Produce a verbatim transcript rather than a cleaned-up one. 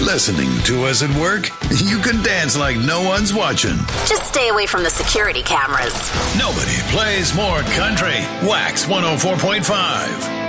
Listening to us at work? You can dance like no one's watching. Just stay away from the security cameras. Nobody plays more country. Wax one oh four point five.